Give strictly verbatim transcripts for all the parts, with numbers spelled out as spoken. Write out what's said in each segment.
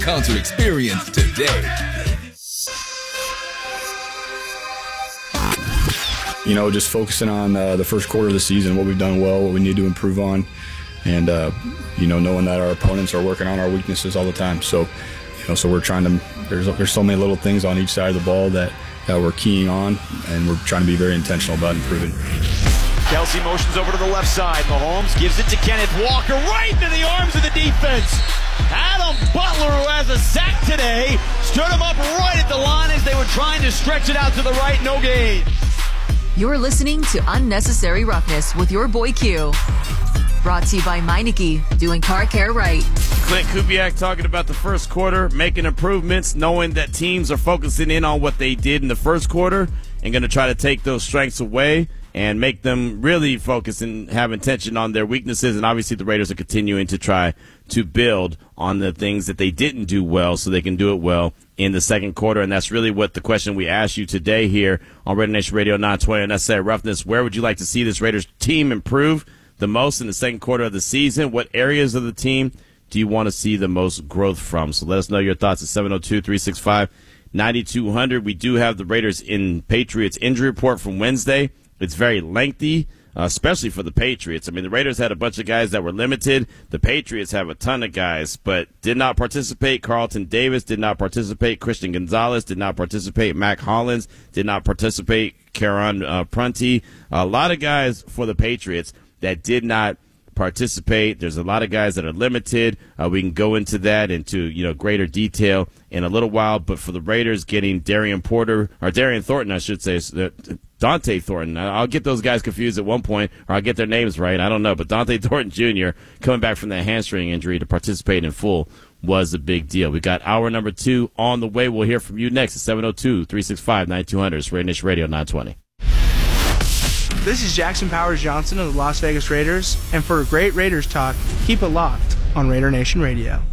Concert experience today. You know, just focusing on uh, the first quarter of the season, what we've done well, what we need to improve on, and, uh, you know, knowing that our opponents are working on our weaknesses all the time. So, you know, so we're trying to, there's, there's so many little things on each side of the ball that, that we're keying on, and we're trying to be very intentional about improving. Kelsey motions over to the left side. Mahomes gives it to Kenneth Walker right into the arms of the defense. Adam Butler, who has a sack today, stood him up right at the line as they were trying to stretch it out to the right. No gain. You're listening to Unnecessary Roughness with your boy Q. Brought to you by Meineke, doing car care right. Clint Kubiak talking about the first quarter, making improvements, knowing that teams are focusing in on what they did in the first quarter and going to try to take those strengths away and make them really focus and have attention on their weaknesses. And obviously the Raiders are continuing to try to build on the things that they didn't do well so they can do it well in the second quarter. And that's really what the question we asked you today here on Raider Nation Radio nine twenty Unnecessary Roughness. Where would you like to see this Raiders team improve the most in the second quarter of the season? What areas of the team do you want to see the most growth from? So let us know your thoughts at seven oh two, three six five, nine two hundred. We do have the Raiders in Patriots injury report from Wednesday. It's very lengthy, uh, especially for the Patriots. I mean, the Raiders had a bunch of guys that were limited. The Patriots have a ton of guys, but did not participate. Carlton Davis did not participate. Christian Gonzalez did not participate. Mac Hollins did not participate. Karen uh, Prunty. A lot of guys for the Patriots that did not participate. There's a lot of guys that are limited. Uh, we can go into that into you know greater detail in a little while. But for the Raiders, getting Darian Porter or Darian Thornton, I should say, Dante Thornton. I'll get those guys confused at one point, or I'll get their names right. I don't know. But Dante Thornton Junior coming back from that hamstring injury to participate in full was a big deal. We got hour number two on the way. We'll hear from you next at seven oh two, three six five, nine two hundred. It's Raider Nation Radio nine twenty. This is Jackson Powers Johnson of the Las Vegas Raiders, and for a great Raiders talk, keep it locked on Raider Nation Radio.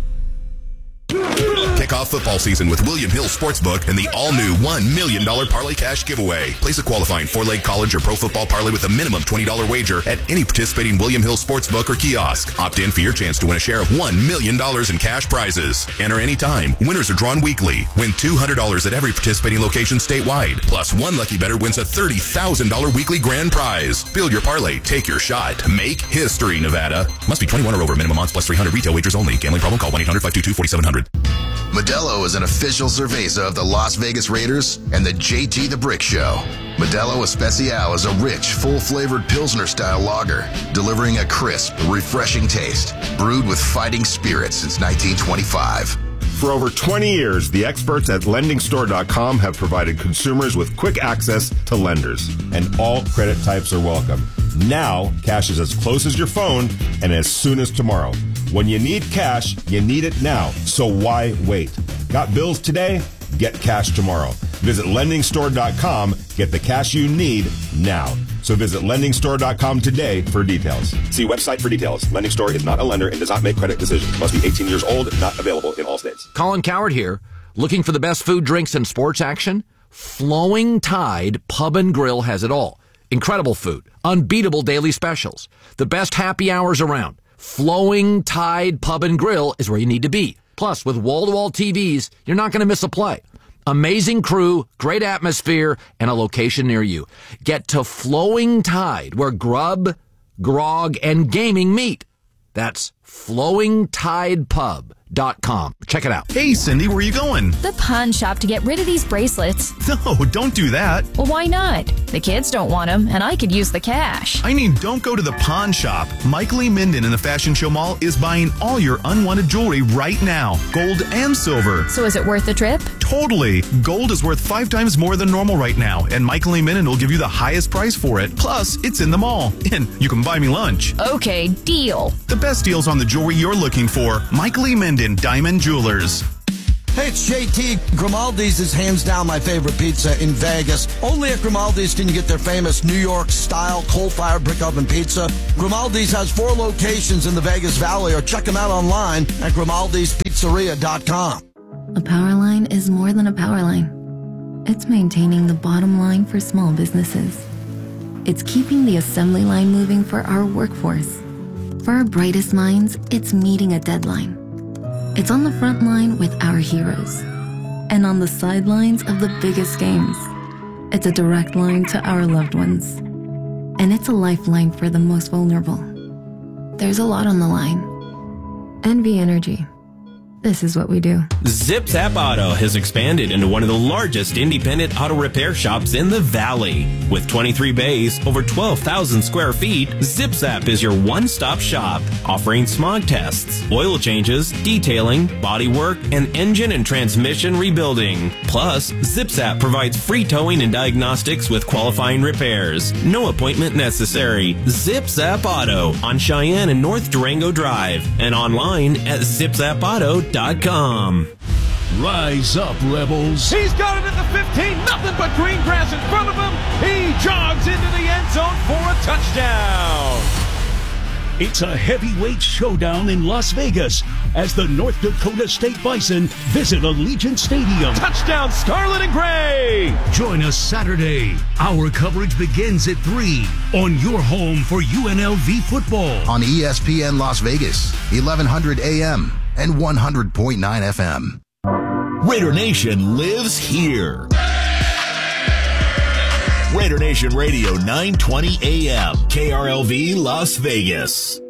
Kick off football season with William Hill Sportsbook and the all-new one million dollars Parlay Cash giveaway. Place a qualifying four-leg college or pro football parlay with a minimum twenty dollars wager at any participating William Hill Sportsbook or kiosk. Opt in for your chance to win a share of one million dollars in cash prizes. Enter anytime. Winners are drawn weekly. Win two hundred dollars at every participating location statewide. Plus, one lucky bettor wins a thirty thousand dollars weekly grand prize. Build your parlay. Take your shot. Make history, Nevada. Must be twenty-one or over. Minimum odds plus three hundred. Retail wagers only. Gambling problem? Call one eight hundred, five two two, four seven zero zero. Modelo is an official cerveza of the Las Vegas Raiders and the J T the Brick Show. Modelo Especial is a rich, full-flavored Pilsner-style lager, delivering a crisp, refreshing taste, brewed with fighting spirit since nineteen twenty-five. For over twenty years, the experts at lending store dot com have provided consumers with quick access to lenders, and all credit types are welcome. Now, cash is as close as your phone and as soon as tomorrow. When you need cash, you need it now, so why wait? Got bills today? Get cash tomorrow. Visit lending store dot com. Get the cash you need now. So visit lending store dot com today for details. See website for details. Lending Store is not a lender and does not make credit decisions. Must be eighteen years old. Not available in all states. Colin Coward here. Looking for the best food, drinks, and sports action? Flowing Tide Pub and Grill has it all. Incredible food. Unbeatable daily specials. The best happy hours around. Flowing Tide Pub and Grill is where you need to be. Plus, with wall-to-wall T Vs, you're not going to miss a play. Amazing crew, great atmosphere, and a location near you. Get to Flowing Tide, where grub, grog, and gaming meet. That's flowing tide pub dot com. Check it out. Hey, Cindy, where are you going? The pawn shop to get rid of these bracelets. No, don't do that. Well, why not? The kids don't want them, and I could use the cash. I mean, don't go to the pawn shop. Mike Lee Minden in the Fashion Show Mall is buying all your unwanted jewelry right now, gold and silver. So is it worth the trip? Totally. Gold is worth five times more than normal right now, and Mike Lee Minden will give you the highest price for it. Plus, it's in the mall, and you can buy me lunch. Okay, deal. The best deals on the jewelry you're looking for. Mike Lee Minden, Diamond Jewelers. Hey, it's J T. Grimaldi's is hands down my favorite pizza in Vegas. Only at Grimaldi's can you get their famous New York-style coal-fired brick oven pizza. Grimaldi's has four locations in the Vegas Valley, or check them out online at grimaldis pizzeria dot com. A power line is more than a power line. It's maintaining the bottom line for small businesses. It's keeping the assembly line moving for our workforce. For our brightest minds, it's meeting a deadline. It's on the front line with our heroes. And on the sidelines of the biggest games. It's a direct line to our loved ones. And it's a lifeline for the most vulnerable. There's a lot on the line. N V Energy. This is what we do. ZipZap Auto has expanded into one of the largest independent auto repair shops in the Valley. With twenty-three bays, over twelve thousand square feet, ZipZap is your one-stop shop, offering smog tests, oil changes, detailing, bodywork, and engine and transmission rebuilding. Plus, ZipZap provides free towing and diagnostics with qualifying repairs. No appointment necessary. ZipZap Auto on Cheyenne and North Durango Drive, and online at zip zap auto dot com. Rise up, Rebels. He's got it at the fifteen. Nothing but green grass in front of him. He jogs into the end zone for a touchdown. It's a heavyweight showdown in Las Vegas as the North Dakota State Bison visit Allegiant Stadium. Touchdown, Scarlet and Gray. Join us Saturday. Our coverage begins at three on your home for U N L V football. On E S P N Las Vegas, eleven hundred A M and one hundred point nine F M. Raider Nation lives here. Raider Nation Radio, nine twenty A M, K R L V Las Vegas.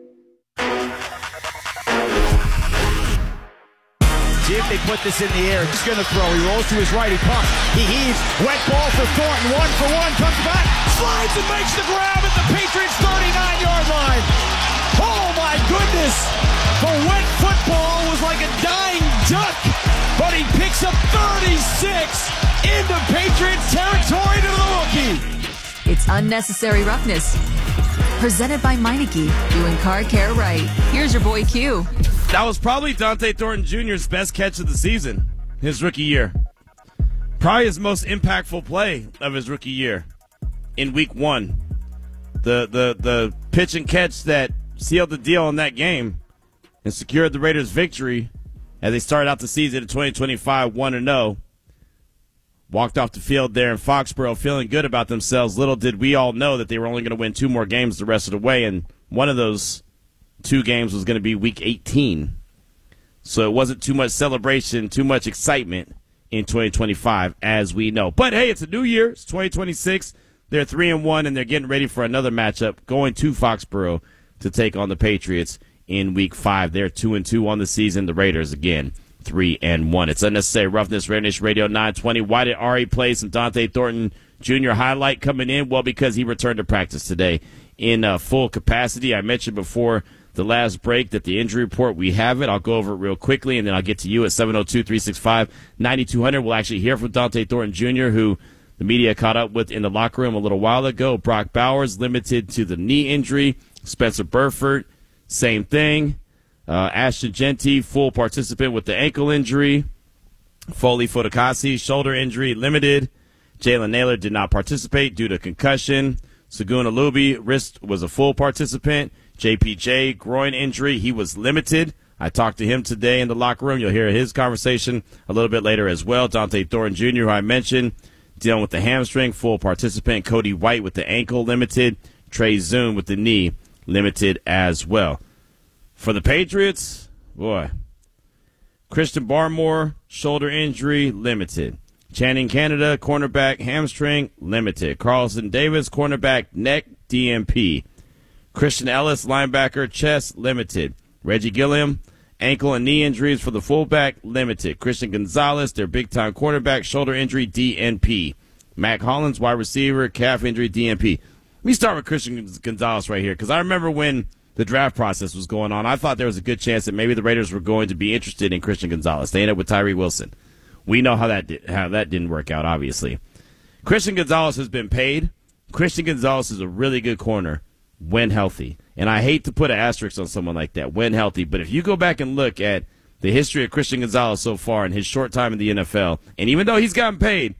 See if they put this in the air. He's going to throw. He rolls to his right. He pumps. He heaves. Wet ball for Thornton. One for one. Comes back. Slides and makes the grab at the Patriots' thirty-nine-yard line. Oh, my goodness. The wet football was like a dying duck. But he picks up thirty-six into Patriots territory to the rookie. It's Unnecessary Roughness. Presented by Meineke, doing car care right. Here's your boy Q. That was probably Dante Thornton Junior's best catch of the season, his rookie year. Probably his most impactful play of his rookie year in week one. The the the pitch and catch that sealed the deal in that game and secured the Raiders' victory as they started out the season in twenty twenty-five one and oh. Walked off the field there in Foxborough feeling good about themselves. Little did we all know that they were only going to win two more games the rest of the way, and one of those two games was going to be week eighteen. So it wasn't too much celebration, too much excitement in twenty twenty-five, as we know. But, hey, it's a new year. It's twenty twenty-six. They're three and one, and they're getting ready for another matchup, going to Foxborough to take on the Patriots in week five. They're two and two on the season. The Raiders, again, three and one. It's Unnecessary Roughness, Raider Nation Radio nine twenty. Why did Ari play some Dante Thornton Junior highlight coming in? Well, because he returned to practice today in uh, full capacity. I mentioned before the last break that the injury report, we have it. I'll go over it real quickly, and then I'll get to you at seven oh two, three six five, nine two hundred. We'll actually hear from Dante Thornton Junior, who the media caught up with in the locker room a little while ago. Brock Bowers, limited to the knee injury. Spencer Burford, same thing. Uh, Ashton Genty, full participant with the ankle injury. Foley Fotokasi, shoulder injury, limited. Jalen Naylor did not participate due to concussion. Segun Alubi, wrist, was a full participant. J P J, groin injury, he was limited. I talked to him today in the locker room. You'll hear his conversation a little bit later as well. Dante Thornton Junior, who I mentioned, dealing with the hamstring, full participant. Cody White with the ankle, limited. Trey Zoom with the knee, limited as well. For the Patriots, boy, Christian Barmore, shoulder injury, limited. Channing Canada, cornerback, hamstring, limited. Carlson Davis, cornerback, neck, D N P. Christian Ellis, linebacker, chest, limited. Reggie Gilliam, ankle and knee injuries for the fullback, limited. Christian Gonzalez, their big-time cornerback, shoulder injury, D N P. Mac Hollins, wide receiver, calf injury, D N P. Let me start with Christian Gonzalez right here, because I remember when the draft process was going on, I thought there was a good chance that maybe the Raiders were going to be interested in Christian Gonzalez. They ended up with Tyree Wilson. We know how that did, how that didn't work out, obviously. Christian Gonzalez has been paid. Christian Gonzalez is a really good corner when healthy. And I hate to put an asterisk on someone like that, when healthy. But if you go back and look at the history of Christian Gonzalez so far in his short time in the N F L, and even though he's gotten paid,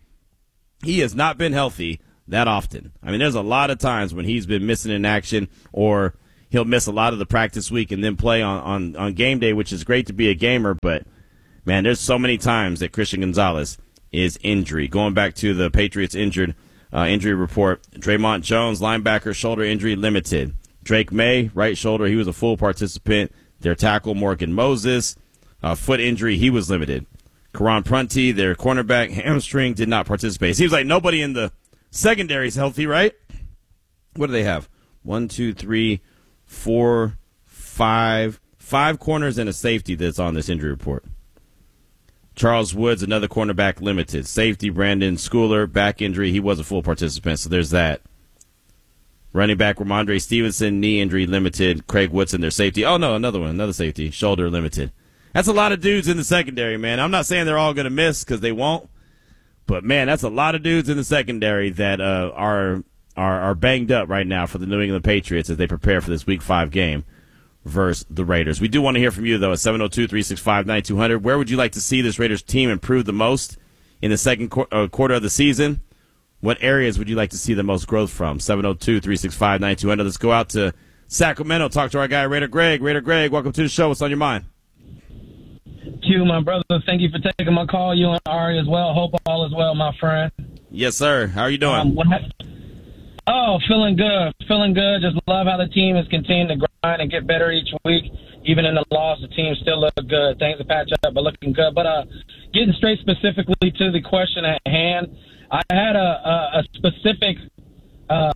he has not been healthy that often. I mean, there's a lot of times when he's been missing in action, or he'll miss a lot of the practice week and then play on, on, on game day, which is great to be a gamer. But, man, there's so many times that Christian Gonzalez is injured. Going back to the Patriots injured uh, injury report, Draymond Jones, linebacker, shoulder injury, limited. Drake May, right shoulder, he was a full participant. Their tackle, Morgan Moses, uh, foot injury, he was limited. Karan Prunty, their cornerback, hamstring, did not participate. It seems like nobody in the secondary is healthy, right? What do they have? One, two, three, four, five. Five corners and a safety that's on this injury report. Charles Woods, another cornerback, limited. Safety, Brandon Schooler, back injury. He was a full participant, so there's that. Running back, Ramondre Stevenson, knee injury, limited. Craig Woodson, their safety. Oh, no, another one, another safety, shoulder, limited. That's a lot of dudes in the secondary, man. I'm not saying they're all going to miss because they won't. But, man, that's a lot of dudes in the secondary that uh, are, are are banged up right now for the New England Patriots as they prepare for this Week five game versus the Raiders. We do want to hear from you, though, at seven oh two, three six five, nine two hundred. Where would you like to see this Raiders team improve the most in the second qu- uh, quarter of the season? What areas would you like to see the most growth from? seven oh two, three six five, nine two hundred. Let's go out to Sacramento, talk to our guy, Raider Greg. Raider Greg, welcome to the show. What's on your mind? Q, my brother, thank you for taking my call. You and Ari as well. Hope all is well, my friend. Yes, sir. How are you doing? Um, what ha- oh, feeling good. Feeling good. Just love how the team is continuing to grind and get better each week. Even in the loss, the team still look good. Things are patched up, but looking good. But uh, getting straight specifically to the question at hand, I had a, a, a specific uh,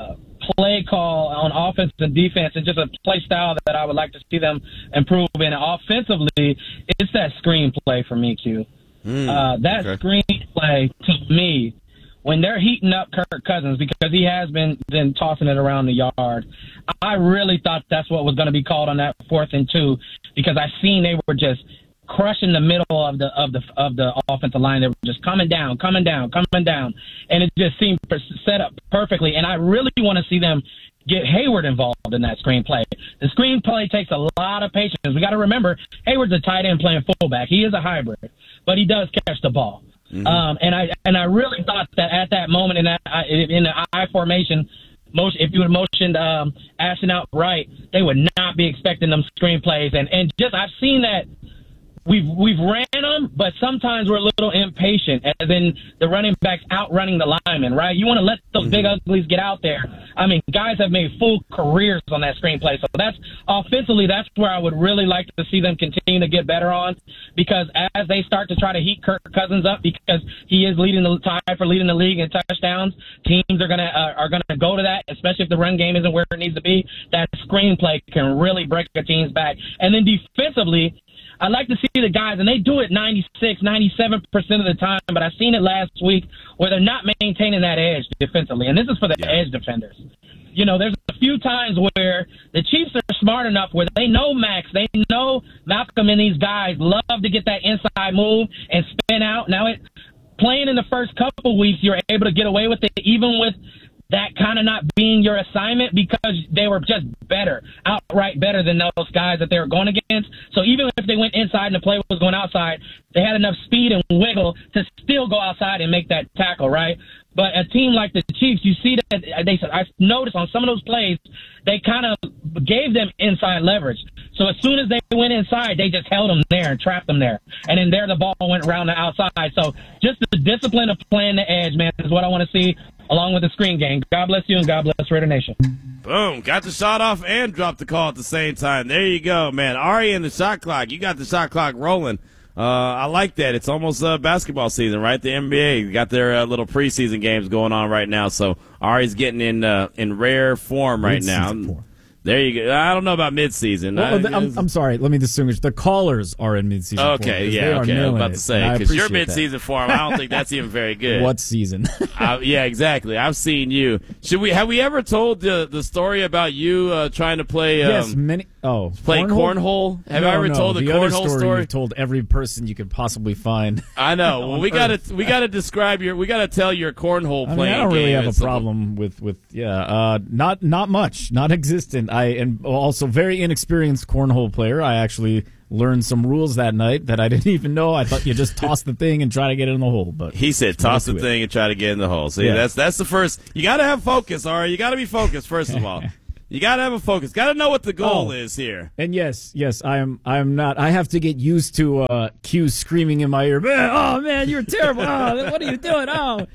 play call on offense and defense, and just a play style that I would like to see them improve in. Offensively, it's that screen play for me, Q. Mm, uh, that okay. screen play, to me, when they're heating up Kirk Cousins, because he has been, been tossing it around the yard, I really thought that's what was going to be called on that fourth and two, because I seen they were just crushing the middle of the of the of the offensive line. They were just coming down, coming down, coming down, and it just seemed set up perfectly. And I really want to see them get Hayward involved in that screenplay. The screenplay takes a lot of patience. We got to remember, Hayward's a tight end playing fullback. He is a hybrid, but he does catch the ball. Mm-hmm. Um, and I and I really thought that at that moment in that in the I formation, most if you had motioned um, Ashton out right, they would not be expecting them screenplays. And and just I've seen that. We've we've ran them, but sometimes we're a little impatient, as in the running backs outrunning the linemen, right? You want to let those big uglies get out there. I mean, guys have made full careers on that screenplay, so that's offensively, that's where I would really like to see them continue to get better on, because as they start to try to heat Kirk Cousins up, because he is leading the tie for leading the league in touchdowns, teams are gonna uh, are gonna go to that, especially if the run game isn't where it needs to be. That screenplay can really break a team's back, and then defensively, I like to see the guys, and they do it ninety-six, ninety-seven percent of the time, but I've seen it last week where they're not maintaining that edge defensively, and this is for the yeah. edge defenders. You know, there's a few times where the Chiefs are smart enough where they know Max, they know Malcolm, and these guys love to get that inside move and spin out. Now, it playing in the first couple weeks, you're able to get away with it, even with that kind of not being your assignment, because they were just better, outright better than those guys that they were going against. So even if they went inside and the play was going outside, they had enough speed and wiggle to still go outside and make that tackle, right? But a team like the Chiefs, you see that they said, I noticed on some of those plays, they kind of gave them inside leverage. So as soon as they went inside, they just held them there and trapped them there. And then there the ball went around the outside. So just the discipline of playing the edge, man, is what I want to see, along with the screen game. God bless you and God bless Raider Nation. Boom. Got the shot off and dropped the call at the same time. There you go, man. Ari and the shot clock. You got the shot clock rolling. Uh, I like that. It's almost uh, basketball season, right? The N B A got their uh, little preseason games going on right now. So Ari's getting in uh, in rare form right now. Form. There you go. I don't know about midseason. Well, I, I'm, I'm sorry. Let me distinguish. The callers are in midseason form. Okay, yeah, okay. I was about to say, because you're midseason form, I don't think that's even very good. What season? uh, yeah, exactly. I've seen you. Should we? Have we ever told the the story about you uh, trying to play? Um, yes, many. Oh, play cornhole. cornhole? Have no, I ever no. told the, the cornhole other story? story? You've told every person you could possibly find. I know. Well, we got to we got to describe your. We got to tell your cornhole I playing. Mean, I don't really have a something. problem with with yeah. Uh, not not much. Not existent. I and also very inexperienced cornhole player. I actually learned some rules that night that I didn't even know. I thought you just toss the thing and try to get it in the hole. But he said toss the thing it. and try to get in the hole. See, yeah. that's that's the first. You got to have focus. All right, you got to be focused first of all. You got to have a focus. Got to know what the goal oh, is here. And yes, yes, I am. I am not. I have to get used to uh, Q screaming in my ear. Man, oh man, you're terrible. Oh, what are you doing? Oh.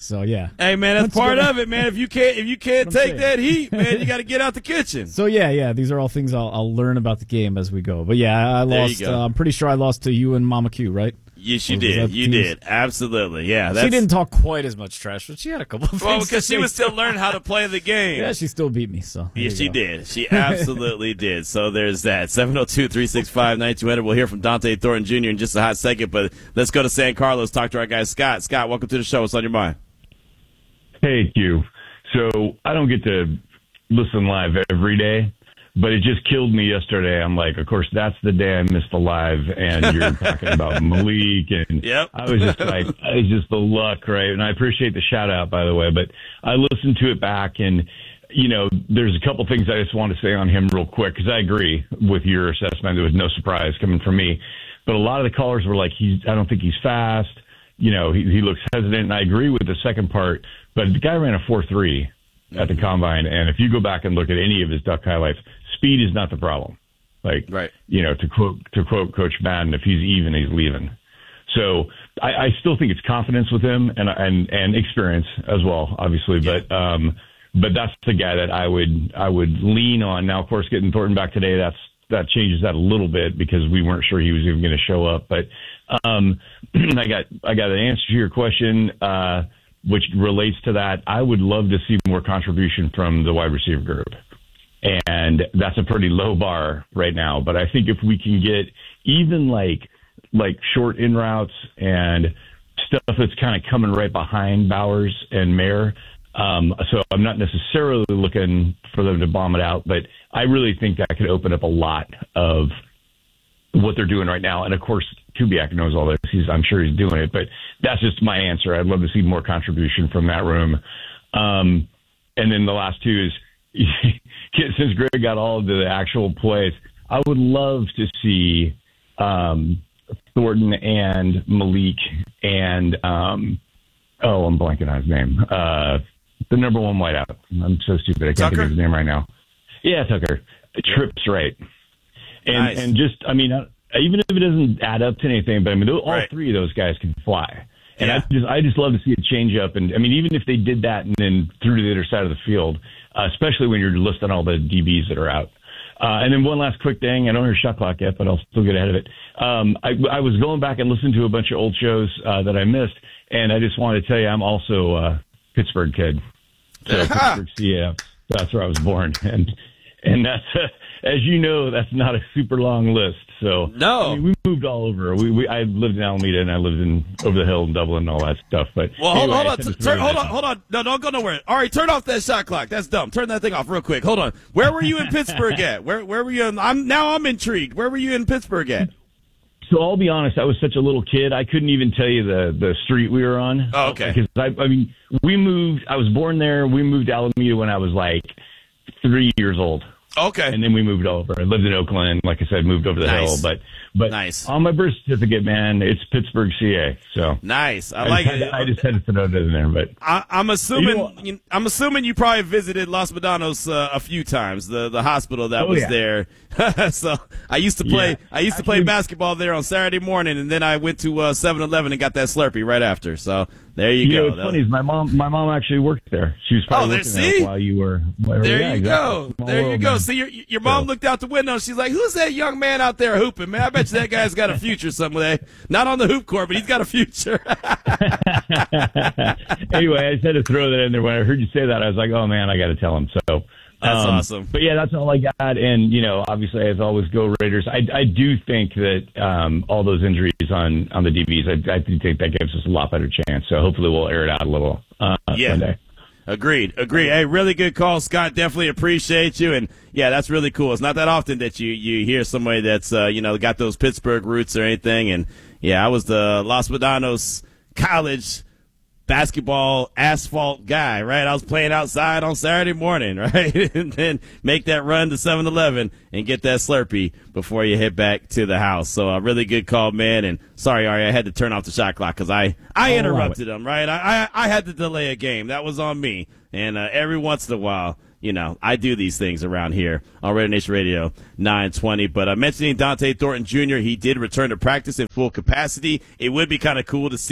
So yeah. Hey man, that's Once part again- of it, man. If you can't if you can't That's what I'm take saying. that heat, man, you got to get out the kitchen. So yeah, yeah, these are all things I'll, I'll learn about the game as we go. But yeah, I There you lost. go. Uh, I'm pretty sure I lost to you and Mama Q, right? Yes, you Or was did. that You teams? did. Absolutely. Yeah. That's, She didn't talk quite as much trash, but she had a couple of Well, things because to she say. was still learning how to play the game. Yeah, she still beat me. So there Yeah, you she go. did. She absolutely did. So there's that. seven oh two, three six five, nine two hundred. We'll hear from Dante Thornton Junior in just a hot second, but let's go to San Carlos, talk to our guy Scott. Scott, welcome to the show. What's on your mind? Hey, Q. So I don't get to listen live every day, but it just killed me yesterday. I'm like, of course, that's the day I missed the live, and you're talking about Malik, and yep. I was just like, it's just the luck, right? And I appreciate the shout out, by the way, but I listened to it back, and you know, there's a couple things I just want to say on him real quick, because I agree with your assessment. There was no surprise coming from me, but a lot of the callers were like, he's, I don't think he's fast. You know, he, he looks hesitant, and I agree with the second part, but the guy ran a four three at the combine, and if you go back and look at any of his duck highlights, speed is not the problem. Like, right. you know, to quote to quote Coach Madden, if he's even, he's leaving. So I, I still think it's confidence with him and and and experience as well, obviously. Yeah. But um, but that's the guy that I would I would lean on. Now, of course, getting Thornton back today, that's that changes that a little bit because we weren't sure he was even going to show up. But um, I got I got an answer to your question. Uh, which relates to that. I would love to see more contribution from the wide receiver group. And that's a pretty low bar right now. But I think if we can get even like like short in routes and stuff that's kind of coming right behind Bowers and Mayer, um, so I'm not necessarily looking for them to bomb it out, but I really think that could open up a lot of what they're doing right now. And of course, Kubiak knows all this. He's, I'm sure he's doing it, but that's just my answer. I'd love to see more contribution from that room. Um, and then the last two is, since Greg got all of the actual plays, I would love to see um, Thornton and Malik and, um, oh, I'm blanking on his name. Uh, the number one wideout. I'm so stupid. I can't Tucker? think of his name right now. Yeah, Tucker. Trips right. And Nice. and just, I mean, uh, even if it doesn't add up to anything, but I mean, all Right. three of those guys can fly. And Yeah. I just, I just love to see a change up. And I mean, even if they did that and then threw to the other side of the field, uh, especially when you're listing all the D Bs that are out. Uh, and then one last quick thing. I don't hear shot clock yet, but I'll still get ahead of it. Um, I, I was going back and listening to a bunch of old shows uh, that I missed, and I just wanted to tell you I'm also a Pittsburgh kid. So Pittsburgh, C A F. That's where I was born, and and that's uh, as you know, that's not a super long list. So no, I mean, we moved all over. We, we I lived in Alameda, and I lived in over the hill in Dublin and all that stuff. But Well, anyway, hold, I hold on, sent this turn, really hold on, nice- hold on. No, don't go nowhere. All right, turn off that shot clock. That's dumb. Turn that thing off real quick. Hold on. Where were you in Pittsburgh at? Where Where were you? In, I'm now. I'm intrigued. Where were you in Pittsburgh at? So I'll be honest, I was such a little kid, I couldn't even tell you the, the street we were on. Oh, okay. Because I, I mean, we moved. I was born there. We moved to Alameda when I was like three years old. Okay. And then we moved over. I lived in Oakland. Like I said, moved over the Nice. hill. But but Nice. on my birth certificate, man, it's Pittsburgh, C A. So Nice. I I like just had it. to- I just had to throw it in there, but I, I'm assuming. You know- you- I'm assuming you probably visited Los Medanos uh, a few times. The the hospital that Oh, was yeah. there. So I used to play. Yeah. I used to play basketball there on Saturday morning, and then I went to uh, seven eleven and got that Slurpee right after. So there you, you go. know, what's That funny is my mom. My mom actually worked there. She was probably Oh, there- working there see? while you were. While, There yeah, you exactly. go. Small There you world, go. man. See, your your mom looked out the window. She's like, "Who's that young man out there hooping, man? I bet you that guy's got a future someday. Not on the hoop court, but he's got a future." Anyway, I just had to throw that in there. When I heard you say that, I was like, "Oh man, I got to tell him." So That's um, awesome. But yeah, that's all I got. And you know, obviously, as always, go Raiders. I, I do think that um, all those injuries on on the D Bs, I, I do think that gives us a lot better chance. So hopefully, we'll air it out a little uh, Yeah. Sunday. Agreed. Agreed. Hey, really good call, Scott. Definitely appreciate you. And yeah, that's really cool. It's not that often that you, you hear somebody that's, uh, you know, got those Pittsburgh roots or anything. And yeah, I was the Los Medanos College basketball asphalt guy, right? I was playing outside on Saturday morning, right? And then make that run to seven eleven and get that Slurpee before you head back to the house. So a really good call, man. And sorry, Ari, I had to turn off the shot clock because I, I I'll interrupted him, right? I, I, I had to delay a game. That was on me. And uh, every once in a while, you know, I do these things around here on Raider Nation Radio nine twenty. But uh, mentioning Dante Thornton Junior, he did return to practice in full capacity. It would be kind of cool to see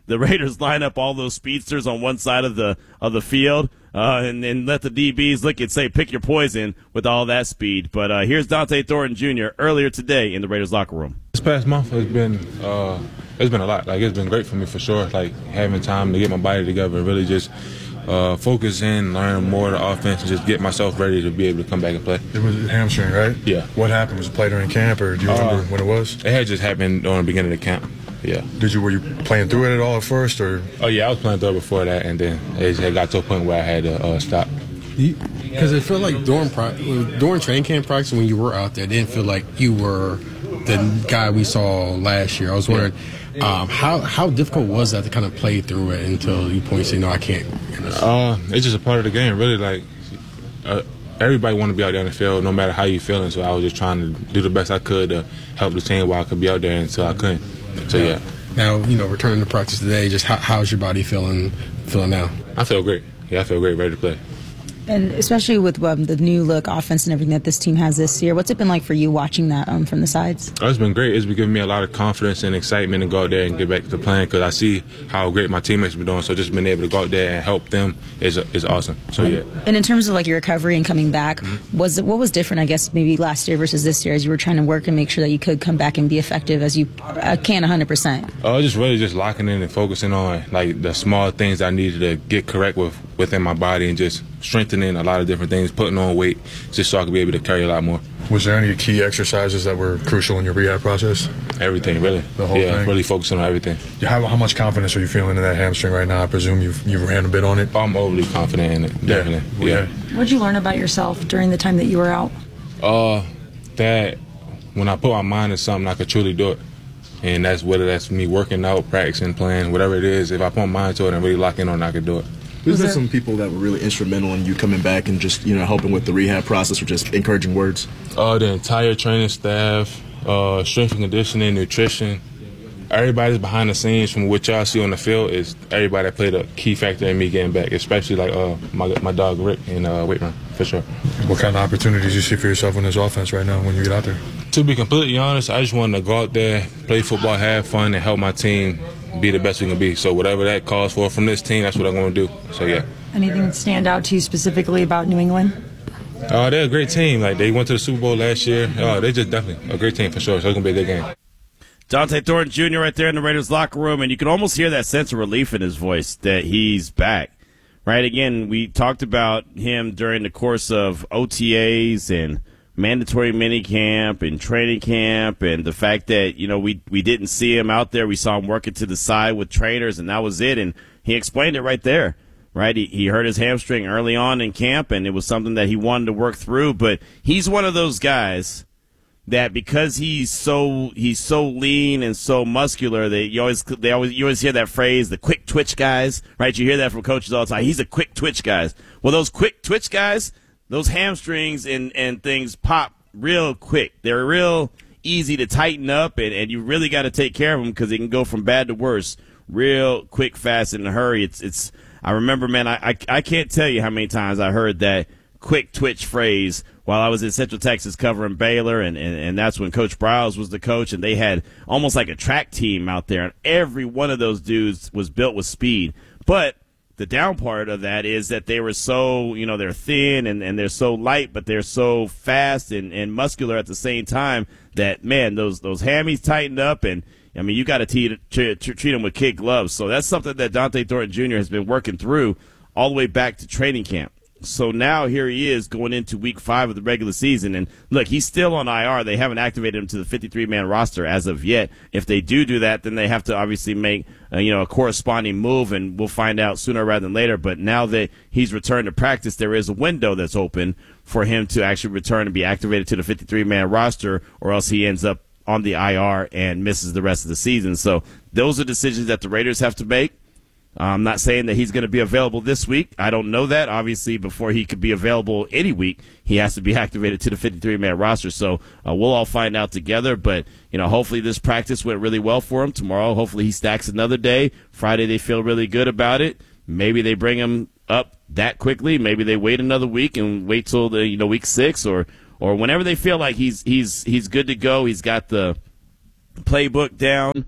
the Raiders line up all those speedsters on one side of the of the field uh, and, and let the D Bs look and say, pick your poison with all that speed. But uh, here's Dante Thornton Junior earlier today in the Raiders locker room. This past month has been uh, it's been a lot. Like, it's been great for me for sure. Like, having time to get my body together and really just uh, focus in, learn more of the offense, and just get myself ready to be able to come back and play. It was a hamstring, right? Yeah. What happened? Was it played during camp, or do you remember uh, when it was? It had just happened during the beginning of the camp. Yeah. Did you were you playing through it at all at first, or? Oh yeah, I was playing through it before that, and then it had got to a point where I had to uh, stop. Because it felt like during during training camp practice when you were out there, it didn't feel like you were the guy we saw last year. I was wondering, um, how how difficult was that to kind of play through it until you point say, no, I can't. Uh, it's just a part of the game, really. Like, uh, everybody want to be out there in the field, no matter how you feeling. So I was just trying to do the best I could to help the team while I could be out there until I couldn't. So yeah. Now, you know, returning to practice today, just how, how's your body feeling feeling now? I feel great. Yeah, I feel great, ready to play. And especially with um, the new look offense and everything that this team has this year, what's it been like for you watching that um, from the sides? Oh, it's been great. It's been giving me a lot of confidence and excitement to go out there and get back to playing, because I see how great my teammates have been doing. So just being able to go out there and help them is is awesome. So yeah. And in terms of like your recovery and coming back, mm-hmm. was it, what was different, I guess, maybe last year versus this year as you were trying to work and make sure that you could come back and be effective as you uh, can one hundred percent? Oh, just really just locking in and focusing on like the small things I needed to get correct with within my body, and just strengthening a lot of different things, putting on weight, just so I could be able to carry a lot more. Was there any key exercises that were crucial in your rehab process? Everything, really. The whole yeah, thing? Really focusing on everything. How, how much confidence are you feeling in that hamstring right now? I presume you've, you've ran a bit on it? I'm overly confident in it, definitely. Yeah. yeah. What did you learn about yourself during the time that you were out? Uh, that when I put my mind to something, I could truly do it. And that's whether that's me working out, practicing, playing, whatever it is. If I put my mind to it and really lock in on it, I could do it. There's been some people that were really instrumental in you coming back and just, you know, helping with the rehab process, or just encouraging words? Uh, the entire training staff, uh, strength and conditioning, nutrition, everybody's behind the scenes from what y'all see on the field is everybody that played a key factor in me getting back, especially like uh, my my dog Rick in uh, weight room, for sure. What kind of opportunities do you see for yourself in this offense right now when you get out there? To be completely honest, I just wanted to go out there, play football, have fun, and help my team be the best we can be. So whatever that calls for from this team, that's what I'm going to do. So yeah. Anything that stand out to you specifically about New England? Uh, they're a great team. Like, they went to the Super Bowl last year. Uh, they're just definitely a great team for sure. So it's going to be a good game. Dante Thornton Junior right there in the Raiders locker room, and you can almost hear that sense of relief in his voice that he's back. Right? Again, we talked about him during the course of O T As and mandatory minicamp and training camp, and the fact that, you know, we we didn't see him out there. We saw him working to the side with trainers, and that was it. And he explained it right there, right? He, he hurt his hamstring early on in camp, and it was something that he wanted to work through. But he's one of those guys that, because he's so he's so lean and so muscular, that you always they always you always hear that phrase, the quick twitch guys, right? You hear that from coaches all the time. He's a quick twitch guys. Well, those quick twitch guys, those hamstrings and, and things pop real quick. They're real easy to tighten up, and, and you really got to take care of them, because it can go from bad to worse real quick, fast, in a hurry. It's it's. I remember, man, I, I, I can't tell you how many times I heard that quick twitch phrase while I was in Central Texas covering Baylor, and, and, and that's when Coach Browse was the coach, and they had almost like a track team out there, and every one of those dudes was built with speed. But the down part of that is that they were so, you know, they're thin and, and they're so light, but they're so fast and, and muscular at the same time that, man, those those hammies tightened up, and, I mean, you got to treat them with kid gloves. So that's something that Dante Thornton Junior has been working through all the way back to training camp. So now here he is going into week five of the regular season. And, look, he's still on I R. They haven't activated him to the fifty-three man roster as of yet. If they do do that, then they have to obviously make uh, you know, a corresponding move, and we'll find out sooner rather than later. But now that he's returned to practice, there is a window that's open for him to actually return and be activated to the fifty-three man roster, or else he ends up on the I R and misses the rest of the season. So those are decisions that the Raiders have to make. I'm not saying that he's going to be available this week. I don't know that. Obviously, before he could be available any week, he has to be activated to the fifty-three man roster. So uh, we'll all find out together. But, you know, hopefully this practice went really well for him. Tomorrow, hopefully he stacks another day. Friday, they feel really good about it. Maybe they bring him up that quickly. Maybe they wait another week and wait till the, you know, week six, or or whenever they feel like he's he's he's good to go. He's got the playbook down.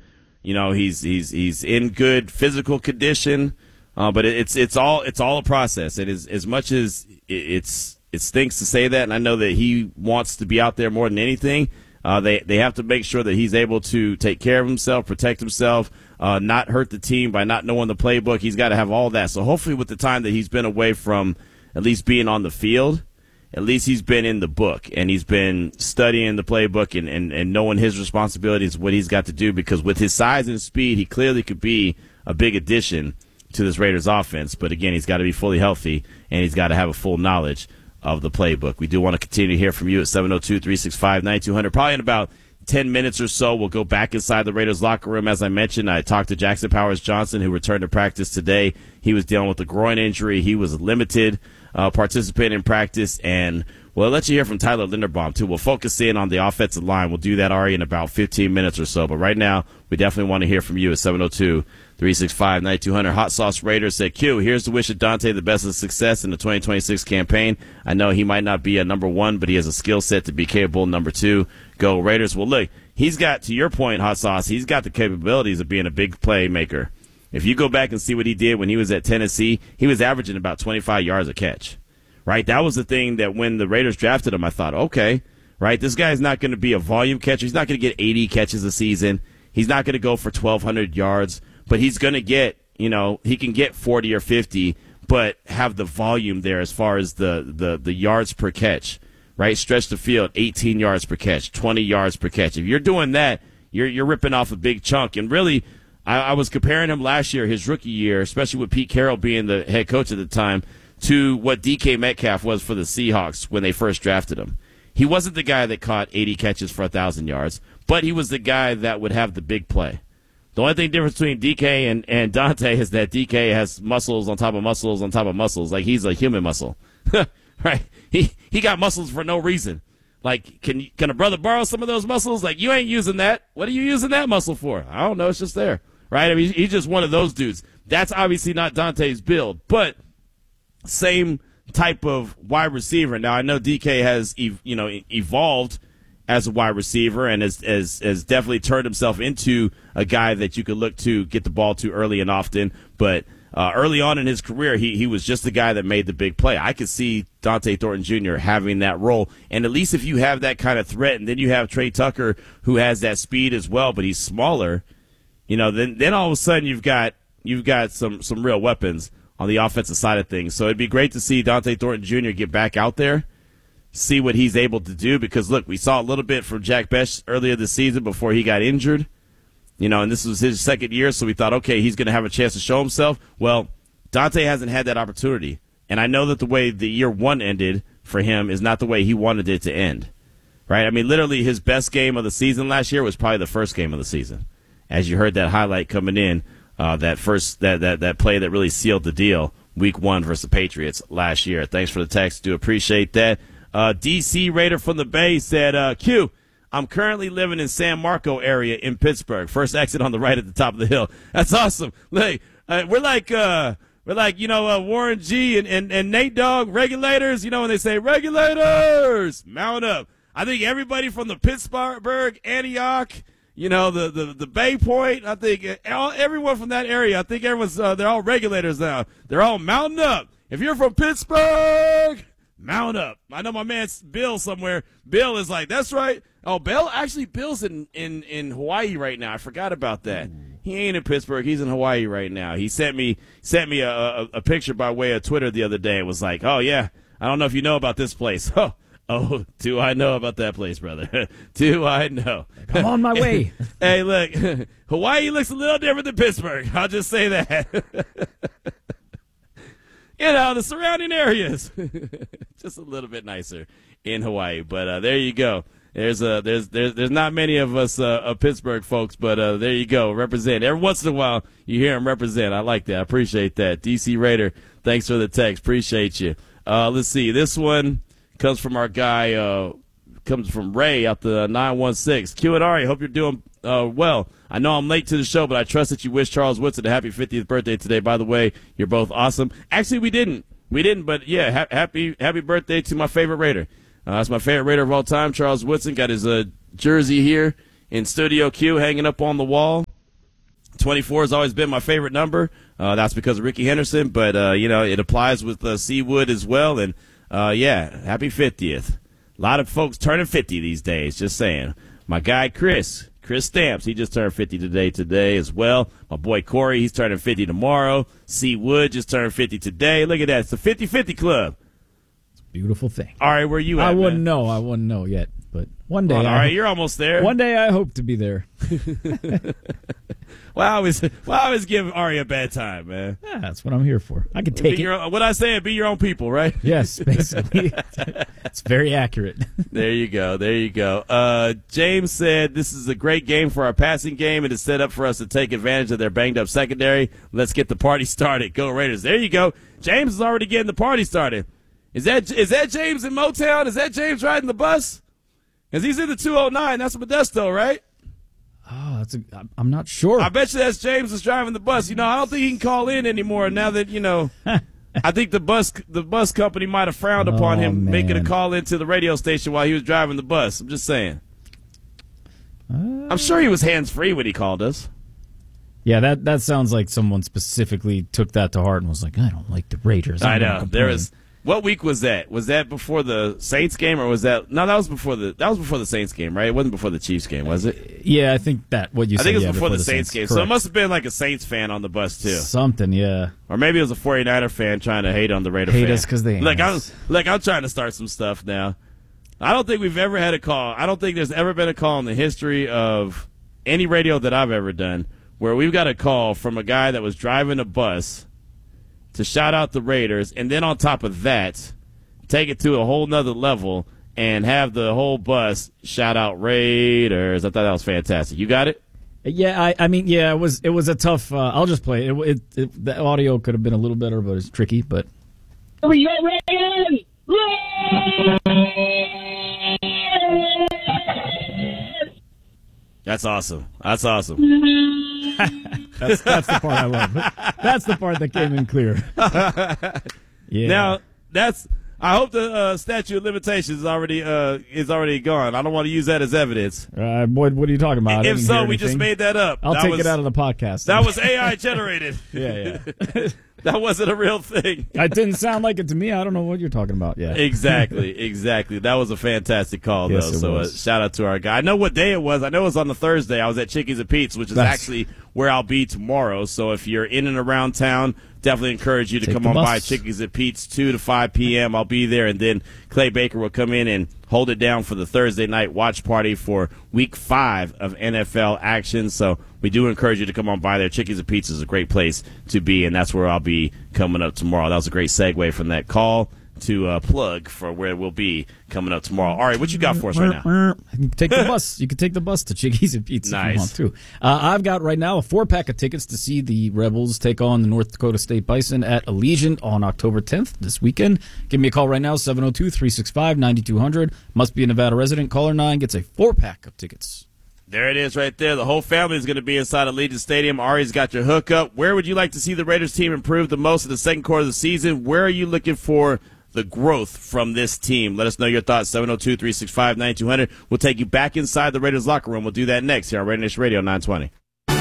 You know, he's he's he's in good physical condition, uh, but it, it's it's all it's all a process. It is as much as it, it's it stinks to say that, and I know that he wants to be out there more than anything. Uh, they they have to make sure that he's able to take care of himself, protect himself, uh, not hurt the team by not knowing the playbook. He's got to have all that. So hopefully, with the time that he's been away from at least being on the field, at least he's been in the book and he's been studying the playbook and, and, and knowing his responsibilities, what he's got to do, because with his size and speed, he clearly could be a big addition to this Raiders offense. But again, he's got to be fully healthy and he's got to have a full knowledge of the playbook. We do want to continue to hear from you at seven oh two, three six five, nine two hundred. Probably in about ten minutes or so, we'll go back inside the Raiders locker room. As I mentioned, I talked to Jackson Powers Johnson, who returned to practice today. He was dealing with a groin injury. He was limited Uh, participate in practice, and we'll let you hear from Tyler Linderbaum, too. We'll focus in on the offensive line. We'll do that, Ari, in about fifteen minutes or so. But right now, we definitely want to hear from you at seven oh two, three six five, nine two hundred. Hot Sauce Raider said, Q, here's to wish Dante the best of success in the twenty twenty-six campaign. I know he might not be a number one, but he has a skill set to be capable number two. Go Raiders. Well, look, he's got, to your point, Hot Sauce, he's got the capabilities of being a big playmaker. If you go back and see what he did when he was at Tennessee, he was averaging about twenty-five yards a catch, right? That was the thing that when the Raiders drafted him, I thought, okay, right, this guy's not going to be a volume catcher. He's not going to get eighty catches a season. He's not going to go for twelve hundred yards, but he's going to get, you know, he can get forty or fifty, but have the volume there as far as the, the, the yards per catch, right? Stretch the field, eighteen yards per catch, twenty yards per catch. If you're doing that, you're, you're ripping off a big chunk. And really, I, I was comparing him last year, his rookie year, especially with Pete Carroll being the head coach at the time, to what D K Metcalf was for the Seahawks when they first drafted him. He wasn't the guy that caught eighty catches for one thousand yards, but he was the guy that would have the big play. The only thing difference between D K and, and Dante is that D K has muscles on top of muscles on top of muscles. Like, he's a human muscle. Right? He he got muscles for no reason. Like, can can a brother borrow some of those muscles? Like, you ain't using that. What are you using that muscle for? I don't know. It's just there. Right? I mean, he's just one of those dudes. That's obviously not Dante's build, but same type of wide receiver. Now, I know D K has, you know, evolved as a wide receiver and has, has, has definitely turned himself into a guy that you could look to get the ball to early and often. But uh, early on in his career, he, he was just the guy that made the big play. I could see Dante Thornton Junior having that role. And at least if you have that kind of threat, and then you have Trey Tucker, who has that speed as well, but he's smaller, you know, then then all of a sudden you've got you've got some, some real weapons on the offensive side of things. So it'd be great to see Dante Thornton Junior get back out there, see what he's able to do, because, look, we saw a little bit from Jack Bech earlier this season before he got injured, you know, and this was his second year, so we thought, okay, he's going to have a chance to show himself. Well, Dante hasn't had that opportunity, and I know that the way the year one ended for him is not the way he wanted it to end, right? I mean, literally his best game of the season last year was probably the first game of the season. As you heard that highlight coming in, uh, that first that, that that play that really sealed the deal, week one versus the Patriots last year. Thanks for the text. Do appreciate that. Uh, D C Raider from the Bay said, uh, Q, I'm currently living in San Marco area in Pittsburgh. First exit on the right at the top of the hill. That's awesome. Like, uh, we're like, uh, we're like, you know, uh, Warren G and, and, and Nate Dogg, regulators. You know, when they say regulators, mount up. I think everybody from the Pittsburgh, Antioch, you know, the, the, the Bay Point, I think all, everyone from that area, I think everyone's, uh, they're all regulators now. They're all mounting up. If you're from Pittsburgh, mount up. I know my man Bill somewhere. Bill is like, that's right. Oh, Bill, actually, Bill's in, in, in Hawaii right now. I forgot about that. He ain't in Pittsburgh. He's in Hawaii right now. He sent me sent me a, a, a picture by way of Twitter the other day. It was like, oh, yeah, I don't know if you know about this place. Oh, oh, do I know about that place, brother? Do I know? I'm on my way. Hey, look, Hawaii looks a little different than Pittsburgh. I'll just say that. You know, the surrounding areas, just a little bit nicer in Hawaii. But uh, there you go. There's a there's there's there's not many of us uh, of Pittsburgh folks, but uh, there you go. Represent every once in a while. You hear them represent. I like that. I appreciate that. D C Raider, thanks for the text. Appreciate you. Uh, let's see. This one comes from our guy. Uh, comes from Ray out the nine one six. Q and Ari, hope you're doing uh, well. I know I'm late to the show, but I trust that you wish Charles Woodson a happy fiftieth birthday today. By the way, you're both awesome. Actually, we didn't. We didn't, but yeah, ha- happy happy birthday to my favorite Raider. Uh, that's my favorite Raider of all time, Charles Woodson. Got his uh, jersey here in Studio Q hanging up on the wall. twenty-four has always been my favorite number. Uh, that's because of Ricky Henderson, but, uh, you know, it applies with uh, Seawood as well. And, uh, yeah, happy fiftieth. A lot of folks turning fifty these days, just saying. My guy Chris, Chris Stamps, he just turned fifty today today as well. My boy Corey, he's turning fifty tomorrow. Seawood just turned fifty today. Look at that. It's the fifty-fifty club. It's a beautiful thing. All right, where you at, I wouldn't man? know. I wouldn't know yet, but one day. Well, all I right, hope, you're almost there. One day I hope to be there. Well, I always, well, I always give Ari a bad time, man. Yeah, that's what I'm here for. I can take be it. Your, what I say, be your own people, right? Yes, basically. It's very accurate. There you go. There you go. Uh, James said this is a great game for our passing game. It is set up for us to take advantage of their banged-up secondary. Let's get the party started. Go Raiders. There you go. James is already getting the party started. Is that is that James in Motown? Is that James riding the bus? Because he's in the two oh nine. That's Modesto, right? Oh, that's a, I'm not sure. I bet you that's James that's driving the bus. You know, I don't think he can call in anymore now that, you know, I think the bus the bus company might have frowned upon Oh, him man. making a call into the radio station while he was driving the bus. I'm just saying. Uh, I'm sure he was hands-free when he called us. Yeah, that, that sounds like someone specifically took that to heart and was like, I don't like the Raiders. I'm I gonna know. complain. There is. What week was that? Was that before the Saints game, or was that? No, that was before the. That was before the Saints game, right? It wasn't before the Chiefs game, was it? Yeah, I think that what you I said. think it was yeah, before, the Saints, game. So it Correct. must have been like a Saints fan on the bus too. Something, yeah. Or maybe it was a forty-niner fan trying to hate on the Raider Hate fan. us 'cause they hate look, I'm, us. look, I'm trying to start some stuff now. I don't think we've ever had a call. I don't think there's ever been a call in the history of any radio that I've ever done where we've got a call from a guy that was driving a bus to shout out the Raiders, and then on top of that, take it to a whole nother level and have the whole bus shout out Raiders. I thought that was fantastic. You got it? Yeah, I, I mean, yeah, it was it was a tough. Uh, I'll just play it. It, it, it. The audio could have been a little better, but it's tricky. But We got Raiders! That's awesome. That's awesome. that's that's the part I love. That's the part that came in clear. Yeah. Now that's. I hope the uh, statute of limitations is already uh, is already gone. I don't want to use that as evidence. Uh, boy, what are you talking about? I If didn't so, hear we just anything. made that up. I'll That take was- it out of the podcast. That was A I generated. yeah, yeah. That wasn't a real thing. It didn't sound like it to me. I don't know what you're talking about. Yeah. Exactly, exactly. That was a fantastic call, Yes, though. it So uh, was. shout out to our guy. I know what day it was. I know it was on the Thursday. I was at Chickies and Pete's, which is That's- actually where I'll be tomorrow. So if you're in and around town, definitely encourage you to Take come the on bus. by Chickies and Pete's two to five p.m. I'll be there, and then Clay Baker will come in and hold it down for the Thursday night watch party for week five of N F L action. So we do encourage you to come on by there. Chickies and Pete's is a great place to be, and that's where I'll be coming up tomorrow. That was a great segue from that call to uh, plug for where we'll be coming up tomorrow. All right, what you got for us right now? You can take the bus. You can take the bus to Chickies and Pete's if you Nice. want to. Uh, I've got right now a four-pack of tickets to see the Rebels take on the North Dakota State Bison at Allegiant on October tenth this weekend. Give me a call right now, seven oh two, three six five, nine two hundred. Must be a Nevada resident. Caller nine gets a four-pack of tickets. There it is right there. The whole family is going to be inside Allegiant Stadium. Ari's got your hookup. Where would you like to see the Raiders team improve the most in the second quarter of the season? Where are you looking for the growth from this team? Let us know your thoughts, seven oh two, three six five, nine two hundred. We'll take you back inside the Raiders locker room. We'll do that next here on Raider Nation Radio nine twenty.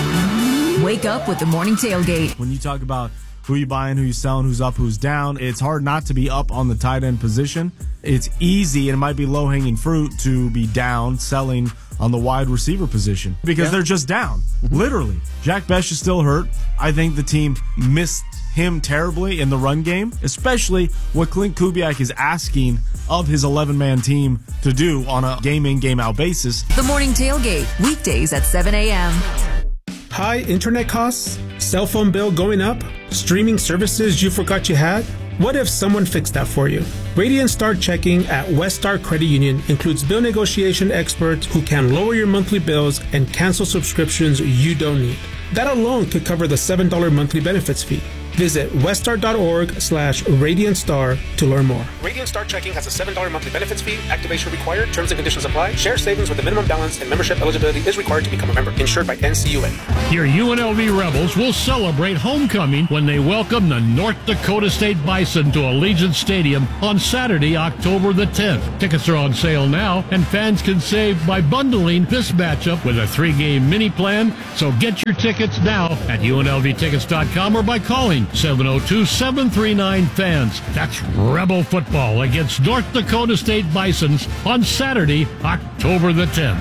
Wake up with the morning tailgate. When you talk about who you buying, who you selling, who's up, who's down, it's hard not to be up on the tight end position. It's easy, and it might be low-hanging fruit to be down selling on the wide receiver position because Yeah. they're just down, literally. Jack Besh is still hurt. I think the team missed him terribly in the run game, especially what Clint Kubiak is asking of his eleven-man team to do on a game-in, game-out basis. The morning tailgate, weekdays at seven a.m. High internet costs? Cell phone bill going up? Streaming services you forgot you had? What if someone fixed that for you? Radiant Start Checking at Weststar Credit Union includes bill negotiation experts who can lower your monthly bills and cancel subscriptions you don't need. That alone could cover the seven dollars monthly benefits fee. Visit weststar.org slash Radiant Star to learn more. Radiant Star Checking has a seven dollars monthly benefits fee. Activation required. Terms and conditions apply. Share savings with a minimum balance and membership eligibility is required to become a member. Insured by N C U A. Your U N L V Rebels will celebrate homecoming when they welcome the North Dakota State Bison to Allegiant Stadium on Saturday, October the tenth. Tickets are on sale now, and fans can save by bundling this matchup with a three-game mini plan. So get your tickets now at U N L V tickets dot com or by calling seven oh two, seven three nine, fans. That's Rebel football against North Dakota State Bisons on Saturday, October the tenth.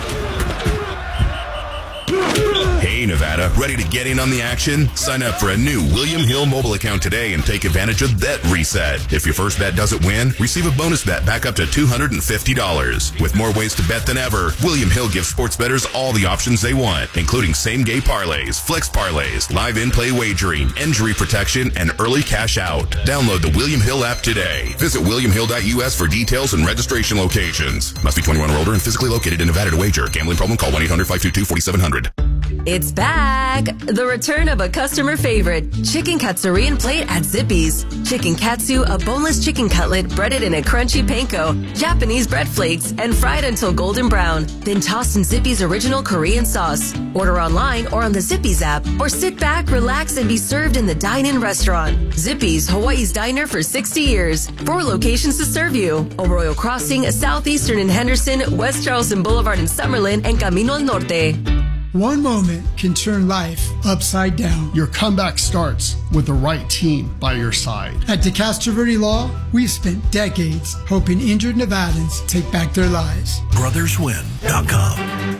Hey, Nevada, ready to get in on the action? Sign up for a new William Hill mobile account today and take advantage of Bet Reset. If your first bet doesn't win, receive a bonus bet back up to two hundred fifty dollars. With more ways to bet than ever, William Hill gives sports bettors all the options they want, including same-game parlays, flex parlays, live in-play wagering, injury protection, and early cash out. Download the William Hill app today. Visit william hill dot u s for details and registration locations. Must be twenty-one or older and physically located in Nevada to wager. Gambling problem? Call one eight hundred, five two two, four seven zero zero. It's back! The return of a customer favorite, chicken katsurian plate at Zippy's. Chicken katsu, a boneless chicken cutlet breaded in a crunchy panko, Japanese bread flakes, and fried until golden brown. Then tossed in Zippy's original Korean sauce. Order online or on the Zippy's app, or sit back, relax, and be served in the dine-in restaurant. Zippy's, Hawaii's diner for sixty years. Four locations to serve you. Arroyo Crossing, Southeastern in Henderson, West Charleston Boulevard in Summerlin, and Camino al Norte. One moment can turn life upside down. Your comeback starts with the right team by your side. At DeCastro Verde Law, we've spent decades helping injured Nevadans take back their lives. brothers win dot com.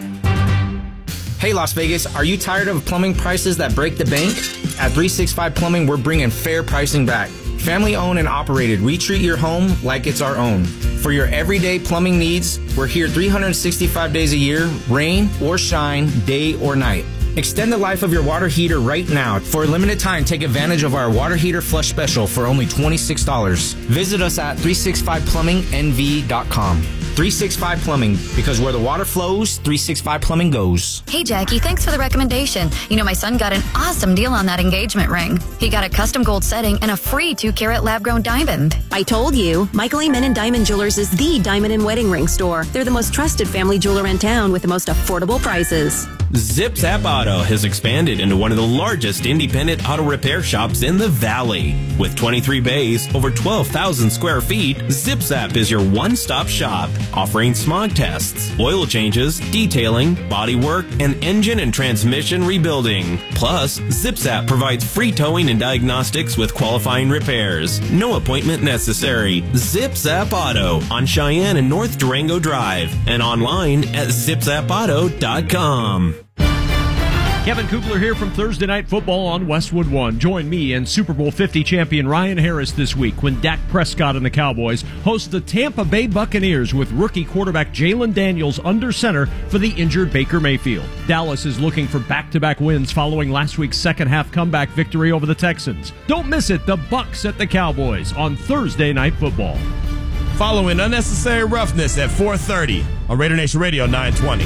Hey Las Vegas, are you tired of plumbing prices that break the bank? At three sixty-five Plumbing, we're bringing fair pricing back. Family owned and operated, we treat your home like it's our own. For your everyday plumbing needs, we're here three hundred sixty-five days a year, rain or shine, day or night. Extend the life of your water heater right now. For a limited time, take advantage of our water heater flush special for only twenty-six dollars. Visit us at three sixty-five plumbing n v dot com. three sixty-five Plumbing, because where the water flows, three sixty-five Plumbing goes. Hey Jackie, thanks for the recommendation. You know, my son got an awesome deal on that engagement ring. He got a custom gold setting and a free two carat lab grown diamond. I told you, Michael Amen Diamond Jewelers is the diamond and wedding ring store. They're the most trusted family jeweler in town with the most affordable prices. Zip Zap Auto has expanded into one of the largest independent auto repair shops in the Valley. With twenty-three bays, over twelve thousand square feet, Zip Zap is your one-stop shop, offering smog tests, oil changes, detailing, body work, and engine and transmission rebuilding. Plus, Zip Zap provides free towing and diagnostics with qualifying repairs. No appointment necessary. Zip Zap Auto on Cheyenne and North Durango Drive, and online at zip zap auto dot com. Kevin Kugler here from Thursday Night Football on Westwood One. Join me and Super Bowl fifty champion Ryan Harris this week when Dak Prescott and the Cowboys host the Tampa Bay Buccaneers with rookie quarterback Jalen Daniels under center for the injured Baker Mayfield. Dallas is looking for back-to-back wins following last week's second-half comeback victory over the Texans. Don't miss it, the Bucs at the Cowboys on Thursday Night Football. Following Unnecessary Roughness at four thirty on Raider Nation Radio nine twenty.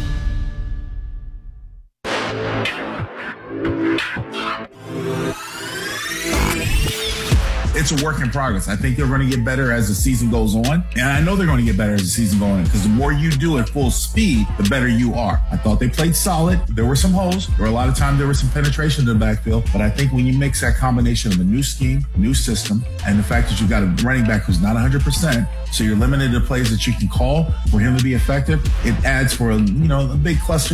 It's a work in progress. I think they're going to get better as the season goes on. And I know they're going to get better as the season goes on because the more you do at full speed, the better you are. I thought they played solid. There were some holes. There were a lot of times there was some penetration to the backfield. But I think when you mix that combination of a new scheme, new system, and the fact that you've got a running back who's not one hundred percent, so you're limited to plays that you can call for him to be effective, it adds for a, you know, a big cluster.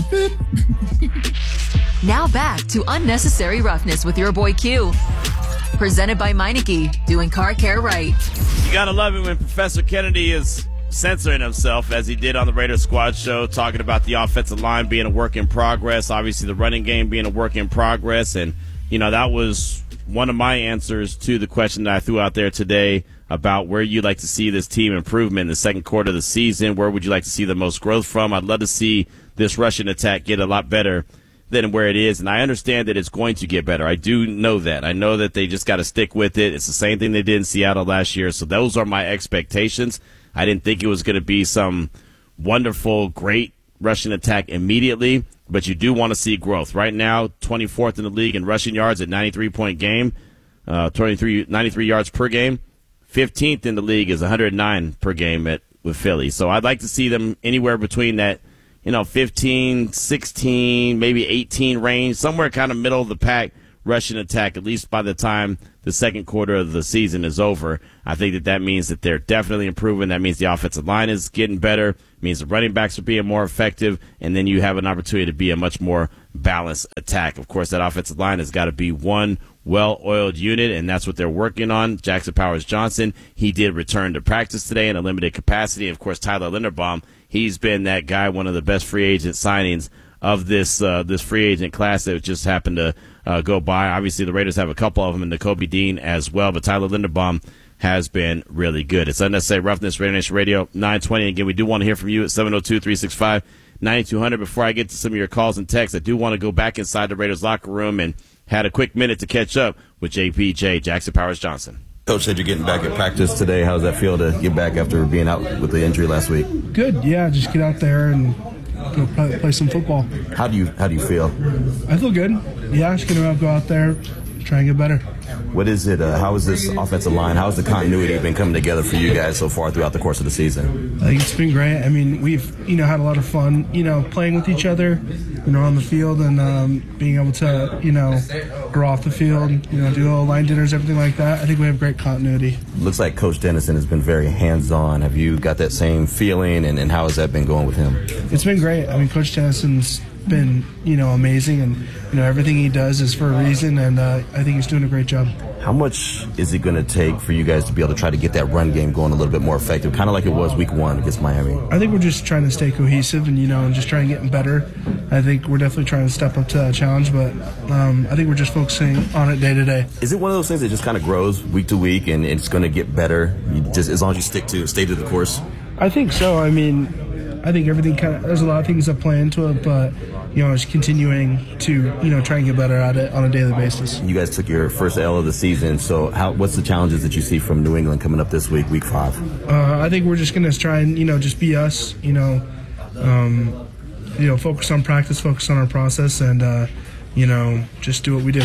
Now back to Unnecessary Roughness with your boy Q. Presented by Meineke, doing car care right. You gotta love it when Professor Kennedy is censoring himself, as he did on the Raider Squad show, talking about the offensive line being a work in progress, obviously the running game being a work in progress, and, you know, that was one of my answers to the question that I threw out there today about where you'd like to see this team improvement in the second quarter of the season. Where would you like to see the most growth from? I'd love to see this rushing attack get a lot better than where it is, and I understand that it's going to get better. I do know that. I know that they just got to stick with it. It's the same thing they did in Seattle last year, so those are my expectations. I didn't think it was going to be some wonderful, great rushing attack immediately, but you do want to see growth. Right now, twenty-fourth in the league in rushing yards at ninety-three point game, uh, twenty-three, ninety-three yards per game. fifteenth in the league is one hundred nine per game at, with Philly. So I'd like to see them anywhere between that, you know, fifteen, sixteen, maybe eighteen range, somewhere kind of middle of the pack rushing attack, at least by the time the second quarter of the season is over. I think that that means that they're definitely improving. That means the offensive line is getting better. It means the running backs are being more effective, and then you have an opportunity to be a much more balanced attack. Of course, that offensive line has got to be one well-oiled unit, and that's what they're working on. Jackson Powers Johnson, he did return to practice today in a limited capacity. Of course, Tyler Linderbaum, he's been that guy, one of the best free agent signings of this uh, this free agent class that just happened to uh, go by. Obviously, the Raiders have a couple of them, and Nakobe Dean as well, but Tyler Linderbaum has been really good. It's Unnecessary Roughness, Raider Nation Radio, nine twenty. Again, we do want to hear from you at seven oh two, three six five, nine two hundred. Before I get to some of your calls and texts, I do want to go back inside the Raiders locker room and had a quick minute to catch up with J P J, Jackson Powers Johnson. Coach said you're getting back at practice today. How does that feel to get back after being out with the injury last week? Good, yeah, just get out there and go play, play some football. How do you how do you feel? I feel good. Yeah, just gonna go out there, try and get better. What is it? Uh, how is this offensive line? How has the continuity been coming together for you guys so far throughout the course of the season? I think it's been great. I mean, we've you know had a lot of fun, you know, playing with each other, you know, on the field, and um, being able to, you know, grow off the field, you know, do little line dinners, everything like that. I think we have great continuity. Looks like Coach Dennison has been very hands-on. Have you got that same feeling, and, and how has that been going with him? It's been great. I mean, Coach Dennison's been, you know, amazing, and you know everything he does is for a reason, and uh, I think he's doing a great job. How much is it going to take for you guys to be able to try to get that run game going a little bit more effective, kind of like it was week one against Miami? I think we're just trying to stay cohesive and, you know, and just trying to get better. I think we're definitely trying to step up to that challenge, but um, I think we're just focusing on it day to day. Is it one of those things that just kind of grows week to week and it's going to get better you just as long as you stick to stay to the course? I think so. I mean, I think everything kind of, there's a lot of things that play into it, but you know, just continuing to, you know, try and get better at it on a daily basis. You guys took your first L of the season, so how, what's the challenges that you see from New England coming up this week, week five? Uh, I think we're just going to try and, you know, just be us, you know, um, you know, focus on practice, focus on our process, and, uh, you know, just do what we do.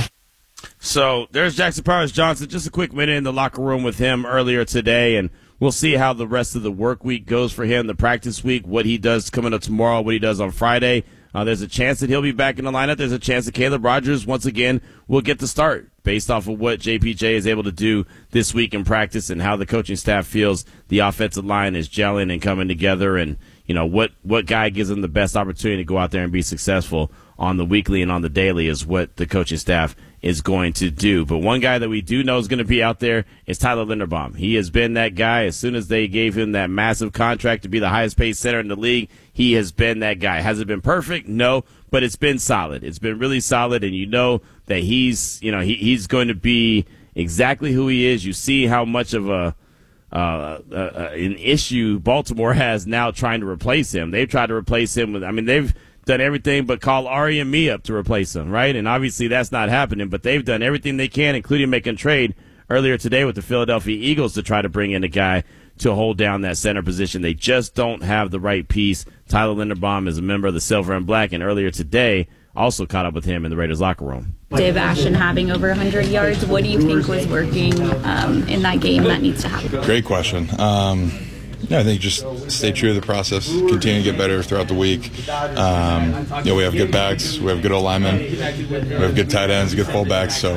So there's Jackson Powers Johnson. Just a quick minute in the locker room with him earlier today, and we'll see how the rest of the work week goes for him, the practice week, what he does coming up tomorrow, what he does on Friday. Uh, there's a chance that he'll be back in the lineup. There's a chance that Caleb Rogers, once again, will get the start based off of what J P J is able to do this week in practice and how the coaching staff feels the offensive line is gelling and coming together, and, you know, what, what guy gives them the best opportunity to go out there and be successful on the weekly and on the daily is what the coaching staff is going to do. But one guy that we do know is going to be out there is Tyler Linderbaum. He has been that guy. As soon as they gave him that massive contract to be the highest paid center in the league, he has been that guy. Has it been perfect? No, but it's been solid. It's been really solid, and you know that he's, you know, he, he's going to be exactly who he is. You see how much of a uh, uh, an issue Baltimore has now trying to replace him. They've tried to replace him with, I mean, they've done everything but call Ari and me up to replace him, right? And obviously that's not happening, but they've done everything they can, including making a trade earlier today with the Philadelphia Eagles to try to bring in a guy to hold down that center position. They just don't have the right piece. Tyler Linderbaum is a member of the Silver and Black, and earlier today also caught up with him in the Raiders locker room. Dave Ashton having over one hundred yards, what do you think was working um, in that game that needs to happen? Great question. Um, Yeah, I think just stay true to the process, continue to get better throughout the week. Um, you know, we have good backs, we have good O-linemen, we have good tight ends, good fullbacks, so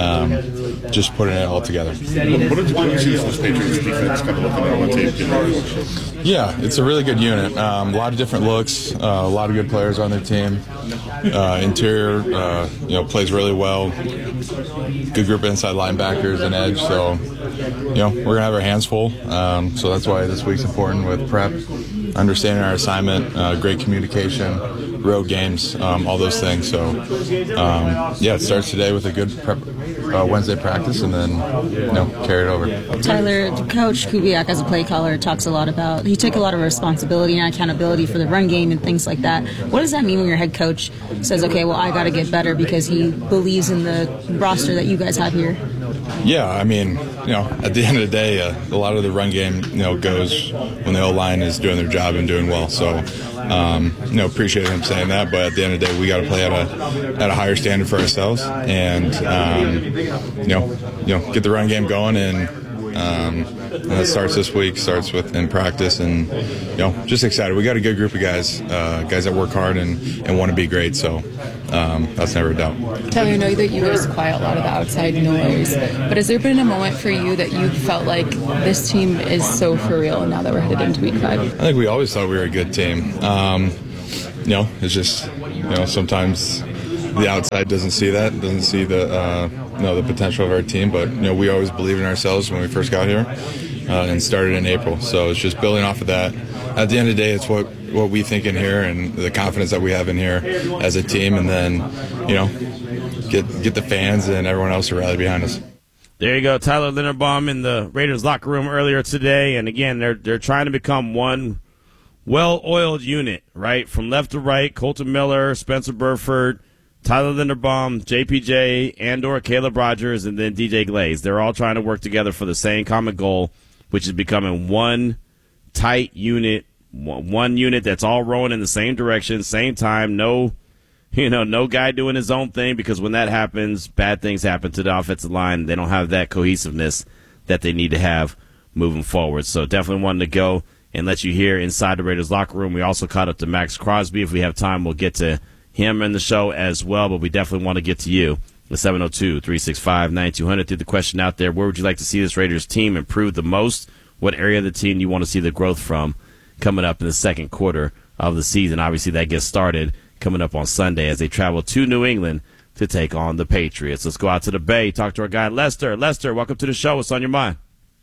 um, just putting it all together. What did you see this Patriots defense kind of looking at on tape? Yeah, it's a really good unit. Um, a lot of different looks, uh, a lot of good players on their team. Uh, interior, uh, you know, plays really well. Good group of inside linebackers and edge, so you know we're gonna have our hands full. Um, so that's why this week's important with prep, understanding our assignment, uh, great communication, road games, um, all those things. So um, yeah, it starts today with a good prep, uh, Wednesday practice, and then you know carry it over. Tyler, Coach Kubiak as a play caller talks a lot about he took a lot of responsibility and accountability for the run game and things like that. What does that mean when your head coach says, okay, well, I got to get better because he believes in the roster that you guys have here? Yeah, I mean, you know, at the end of the day, uh, a lot of the run game, you know, goes when the O-line is doing their job and doing well. So, um, you know, appreciate him saying that. But at the end of the day, we got to play at a at a higher standard for ourselves, and um, you know, you know, get the run game going and. Um, and that starts this week, starts with in practice, and you know, just excited. We got a good group of guys, uh, guys that work hard and, and want to be great. So um, that's never a doubt. Tyler, I know that you guys quiet a lot of the outside noise, but has there been a moment for you that you felt like this team is so for real now that we're headed into week five? I think we always thought we were a good team. Um, you know, it's just you know sometimes the outside doesn't see that, doesn't see the uh, you know the potential of our team. But you know, we always believed in ourselves when we first got here uh, and started in April. So it's just building off of that. At the end of the day, it's what what we think in here and the confidence that we have in here as a team, and then you know get get the fans and everyone else to rally behind us. There you go, Tyler Linderbaum in the Raiders locker room earlier today, and again, they're they're trying to become one well-oiled unit, right, from left to right. Colton Miller, Spencer Burford, Tyler Linderbaum, J P J, and/or Caleb Rogers, and then D J Glaze. They're all trying to work together for the same common goal, which is becoming one tight unit, one unit that's all rowing in the same direction, same time. No, you know, no guy doing his own thing, because when that happens, bad things happen to the offensive line. They don't have that cohesiveness that they need to have moving forward. So definitely wanted to go and let you hear inside the Raiders locker room. We also caught up to Max Crosby. If we have time, we'll get to him in the show as well, but we definitely want to get to you. The seven oh two, three six five, nine two hundred. Threw the question out there, where would you like to see this Raiders team improve the most? What area of the team do you want to see the growth from coming up in the second quarter of the season? Obviously, that gets started coming up on Sunday as they travel to New England to take on the Patriots. Let's go out to the Bay, talk to our guy Lester. Lester, welcome to the show. What's on your mind?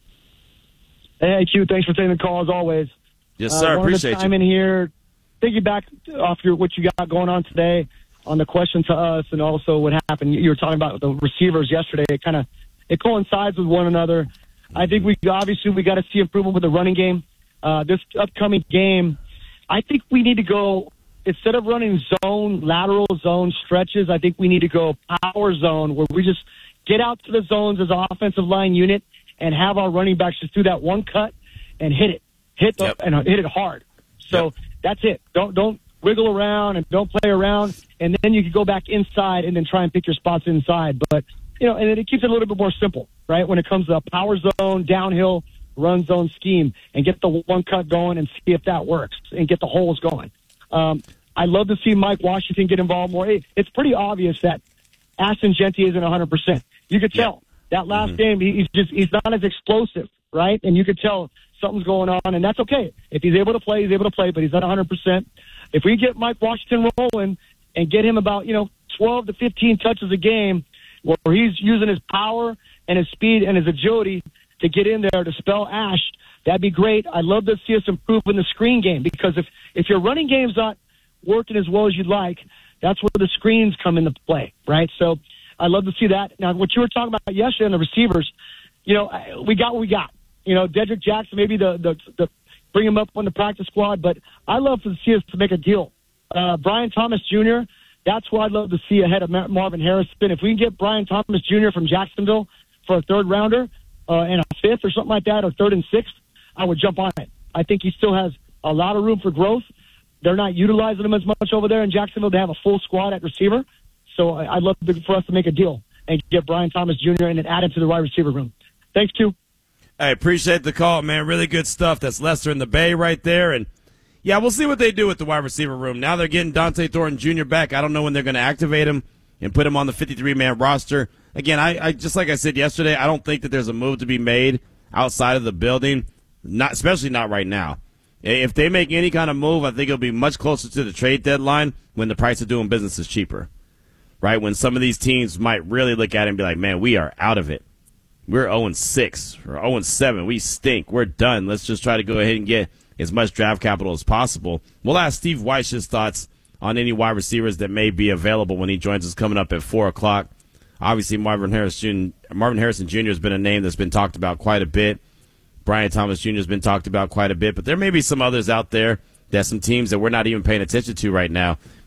Hey, Q, thanks for taking the call as always. Yes, sir. Uh, Appreciate I'm you. in here. Piggyback off your what you got going on today on the question to us, and also what happened. You were talking about the receivers yesterday. It kind of it coincides with one another. I think we obviously we got to see improvement with the running game. Uh, this upcoming game, I think we need to go instead of running zone, lateral zone stretches. I think we need to go power zone where we just get out to the zones as an offensive line unit and have our running backs just do that one cut and hit it, hit the, yep. and hit it hard. So. Yep. That's it. Don't don't wiggle around and don't play around, and then you can go back inside and then try and pick your spots inside. But you know, and it keeps it a little bit more simple, right? When it comes to a power zone, downhill, run zone scheme, and get the one cut going and see if that works and get the holes going. Um, I love to see Mike Washington get involved more. It, it's pretty obvious that Ashton Jeanty isn't one hundred percent. You could tell that last mm-hmm. game he, he's just he's not as explosive, right? And you could tell. Something's going on, and that's okay. If he's able to play, he's able to play, but he's not one hundred percent. If we get Mike Washington rolling and get him about, you know, twelve to fifteen touches a game where he's using his power and his speed and his agility to get in there to spell Ash, that'd be great. I'd love to see us improve in the screen game, because if, if your running game's not working as well as you'd like, that's where the screens come into play, right? So I'd love to see that. Now, what you were talking about yesterday on the receivers, you know, we got what we got. You know, Dedrick Jackson, maybe the, the the bring him up on the practice squad, but I love to see us to make a deal. Uh, Brian Thomas Junior, that's who I'd love to see ahead of Marvin Harrison. If we can get Brian Thomas Junior from Jacksonville for a third rounder uh, and a fifth or something like that, or third and sixth, I would jump on it. I think he still has a lot of room for growth. They're not utilizing him as much over there in Jacksonville. They have a full squad at receiver. So I'd love to, for us to make a deal and get Brian Thomas Junior and then add him to the wide receiver room. Thanks, Q. I appreciate the call, man. Really good stuff. That's Lester in the Bay right there. And, yeah, we'll see what they do with the wide receiver room. Now they're getting Dante Thornton Junior back. I don't know when they're going to activate him and put him on the fifty-three man roster. Again, I, I just like I said yesterday, I don't think that there's a move to be made outside of the building, not especially not right now. If they make any kind of move, I think it'll be much closer to the trade deadline when the price of doing business is cheaper, right? When some of these teams might really look at it and be like, man, we are out of it. We're oh and six or oh and seven. We stink. We're done. Let's just try to go ahead and get as much draft capital as possible. We'll ask Steve Weiss his thoughts on any wide receivers that may be available when he joins us coming up at four o'clock. Obviously, Marvin Harrison, Marvin Harrison Junior has been a name that's been talked about quite a bit. Brian Thomas Junior has been talked about quite a bit. But there may be some others out there that some teams that we're not even paying attention to right now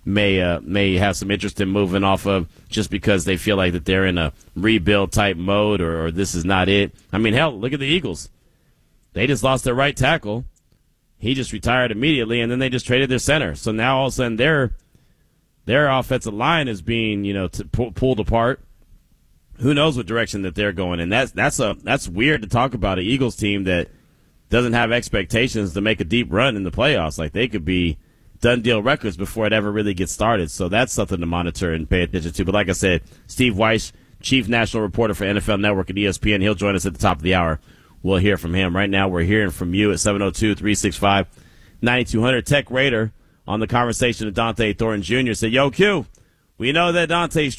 may uh, may have some interest in moving off of just because they feel like that they're in a rebuild type mode or, or this is not it. I mean, hell, look at the Eagles. They just lost their right tackle. He just retired immediately, and then they just traded their center. So now all of a sudden their their offensive line is being, you know, t- pu- pulled apart. Who knows what direction that they're going in? That's that's a that's weird to talk about an Eagles team that doesn't have expectations to make a deep run in the playoffs. Like they could be done deal records before it ever really gets started. So that's something to monitor and pay attention to. But like I said, Steve Weiss, chief national reporter for N F L Network at E S P N, he'll join us at the top of the hour. We'll hear from him. Right now, we're hearing from you at seven oh two, three six five, nine two hundred. Tech Raider on the conversation of Dante Thornton Junior said, yo, Q, we know that Dante's